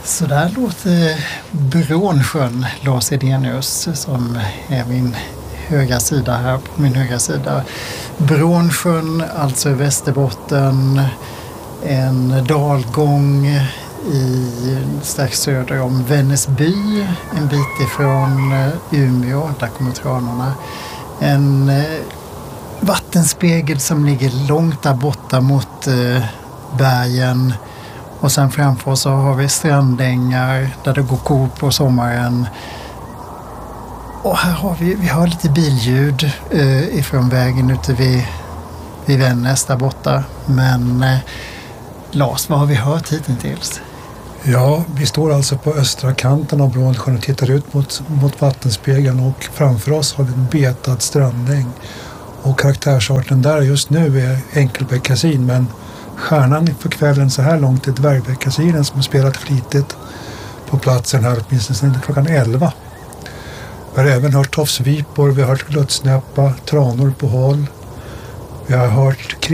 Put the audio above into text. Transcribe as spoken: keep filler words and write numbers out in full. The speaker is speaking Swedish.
Så där låter Brånsjön, Lars Edenius, som är min högra sida här på min högra sida. Brånsjön, alltså i Västerbotten, en dalgång i strax söder om Vännäsby, en bit ifrån Umeå, där kommer tranorna. En vattenspegel som ligger långt där borta mot bergen. Och sen framför så har vi strandängar där det går kor på sommaren. Och här har vi, vi har lite billjud eh, ifrån vägen ute vid, vid Vännäs där borta. Men eh, Lars, vad har vi hört hittills? Ja, vi står alltså på östra kanten av Brånsjön och tittar ut mot, mot vattenspegeln, och framför oss har vi en betad strandäng. Och karaktärsarten där just nu är enkelbeckasin, men stjärnan för kvällen så här långt är dvärgbeckasinen som har spelat flitigt på platsen här åtminstone sedan klockan elva. Vi har även hört tofsvipor, vi har hört gluttsnäppa, tranor på håll. Vi har hört